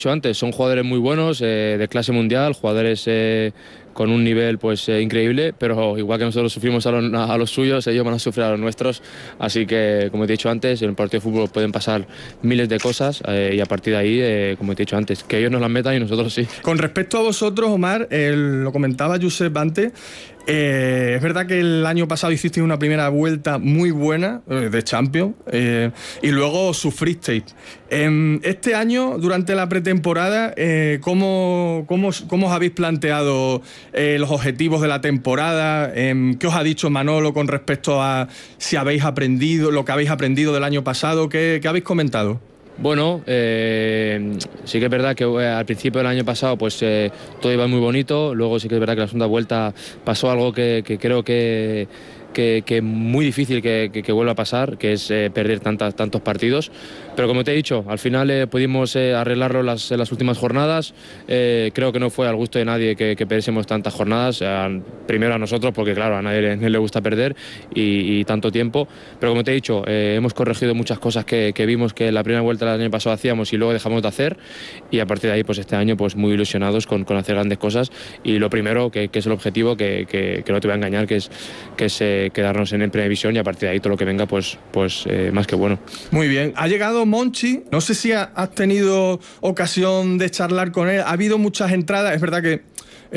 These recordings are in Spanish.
Antes, son jugadores muy buenos, de clase mundial, jugadores con un nivel pues increíble, pero igual que nosotros sufrimos a los suyos, ellos van a sufrir a los nuestros, así que como te he dicho antes, en un partido de fútbol pueden pasar miles de cosas y a partir de ahí, como te he dicho antes, que ellos nos las metan y nosotros sí. Con respecto a vosotros, Omar, lo comentaba Josep antes, es verdad que el año pasado hicisteis una primera vuelta muy buena de Champions y luego sufristeis. Este año, durante la pretemporada, ¿cómo os habéis planteado los objetivos de la temporada? ¿Qué os ha dicho Manolo con respecto a si habéis aprendido, lo que habéis aprendido del año pasado? ¿Qué habéis comentado? Bueno, sí que es verdad que al principio del año pasado pues todo iba muy bonito, luego sí que es verdad que la segunda vuelta pasó algo que creo que muy difícil que vuelva a pasar, que es perder tantos partidos, pero como te he dicho, al final pudimos arreglarlo en las últimas jornadas. Creo que no fue al gusto de nadie que perdiésemos tantas jornadas, primero a nosotros, porque claro, a nadie le gusta perder y tanto tiempo, pero como te he dicho, hemos corregido muchas cosas que vimos que la primera vuelta del año pasado hacíamos y luego dejamos de hacer, y a partir de ahí pues este año pues muy ilusionados con hacer grandes cosas, y lo primero que es el objetivo, que no te voy a engañar, que es quedarnos en Primera División, y a partir de ahí todo lo que venga pues más que bueno. Muy bien, ha llegado Monchi, no sé si has tenido ocasión de charlar con él, ha habido muchas entradas, es verdad que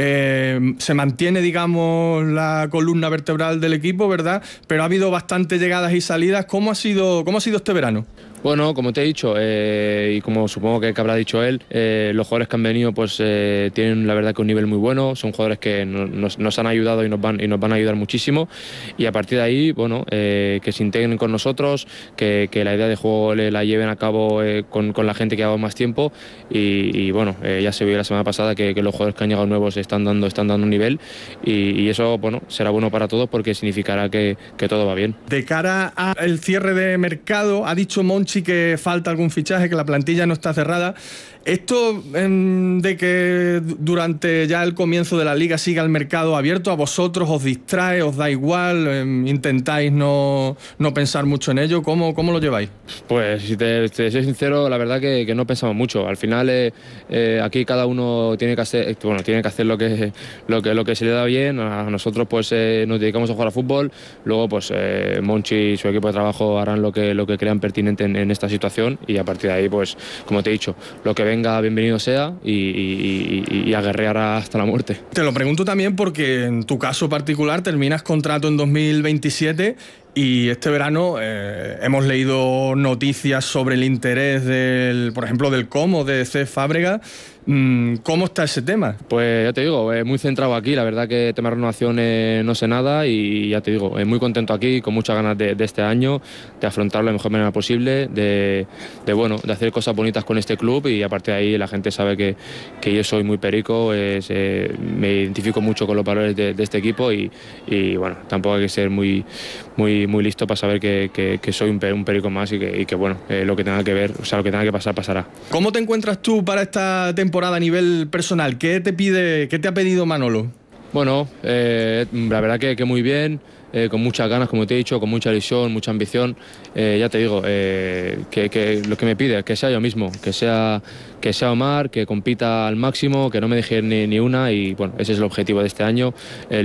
se mantiene, digamos, la columna vertebral del equipo, ¿verdad? Pero ha habido bastantes llegadas y salidas. ¿Cómo ha sido este verano? Bueno, como te he dicho, y como supongo que habrá dicho él, los jugadores que han venido pues tienen la verdad que un nivel muy bueno, son jugadores que nos han ayudado y nos van a ayudar muchísimo, y a partir de ahí, bueno, que se integren con nosotros, que la idea de juego la lleven a cabo con la gente que lleva más tiempo, y bueno, ya se vio la semana pasada que los jugadores que han llegado nuevos están dando un nivel, y eso, bueno, será bueno para todos porque significará que todo va bien. De cara al cierre de mercado, ha dicho Monchi que falta algún fichaje, que la plantilla no está cerrada. Esto de que durante ya el comienzo de la liga siga el mercado abierto, ¿a vosotros os distrae, os da igual, intentáis no pensar mucho en ello? ¿Cómo lo lleváis? Pues si te soy sincero, la verdad que no pensamos mucho. Al final aquí cada uno tiene que hacer lo que se le da bien. A nosotros pues nos dedicamos a jugar a fútbol, luego pues Monchi y su equipo de trabajo harán lo que crean pertinente en esta situación, y a partir de ahí pues, como te he dicho, lo que venga bienvenido sea, y a guerrear hasta la muerte. Te lo pregunto también porque en tu caso particular terminas contrato en 2027 y este verano hemos leído noticias sobre el interés por ejemplo, del Como, de Cesc Fàbregas. ¿Cómo está ese tema? Pues ya te digo, muy centrado aquí, la verdad que tema de renovación no sé nada, y ya te digo, muy contento aquí, con muchas ganas de este año, de afrontarlo de la mejor manera posible, de hacer cosas bonitas con este club, y a partir de ahí la gente sabe que yo soy muy perico, me identifico mucho con los valores de este equipo, y bueno, tampoco hay que ser muy listo para saber que soy un perico más, y que bueno, lo que tenga que ver, o sea, lo que tenga que pasar, pasará. ¿Cómo te encuentras tú para esta temporada a nivel personal? ¿Qué te ha pedido Manolo? Bueno, la verdad que muy bien, con muchas ganas, como te he dicho, con mucha ilusión, mucha ambición. Ya te digo, que lo que me pide es que sea yo mismo, que sea Omar, que compita al máximo, que no me deje ni una, y bueno, ese es el objetivo de este año,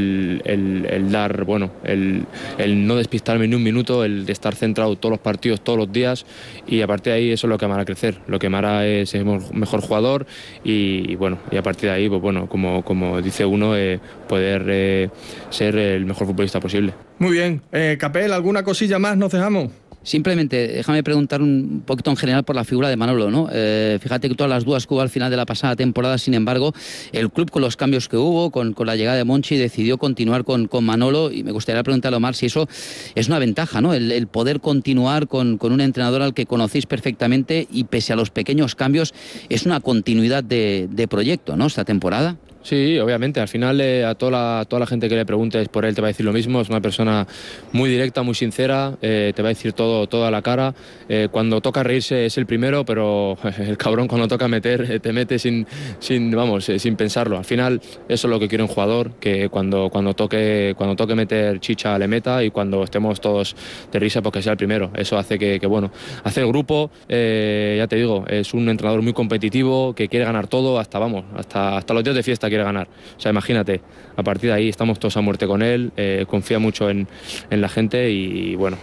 el dar, bueno, el no despistarme ni un minuto, el de estar centrado todos los partidos, todos los días, y a partir de ahí eso es lo que me hará crecer, lo que me hará es ser mejor jugador, y bueno, y a partir de ahí, pues bueno, como dice uno, poder ser el mejor futbolista posible. Muy bien. Capel, ¿alguna cosilla más nos dejamos? Simplemente, déjame preguntar un poquito en general por la figura de Manolo, ¿no? Fíjate que todas las dudas que hubo al final de la pasada temporada, sin embargo, el club, con los cambios que hubo, con la llegada de Monchi, decidió continuar con Manolo, y me gustaría preguntarle a Omar si eso es una ventaja, ¿no? El poder continuar con un entrenador al que conocéis perfectamente, y pese a los pequeños cambios, es una continuidad de proyecto, ¿no?, esta temporada. Sí, obviamente. Al final a toda la gente que le preguntes por él te va a decir lo mismo. Es una persona muy directa, muy sincera, te va a decir todo a la cara. Cuando toca reírse es el primero, pero el cabrón cuando toca meter te mete sin pensarlo. Al final eso es lo que quiere un jugador, que cuando toque meter chicha le meta, y cuando estemos todos de risa porque sea el primero. Eso hace que bueno, hace el grupo, ya te digo, es un entrenador muy competitivo que quiere ganar todo, hasta los días de fiesta quiere ganar. O sea, imagínate, a partir de ahí estamos todos a muerte con él, confía mucho en la gente y bueno,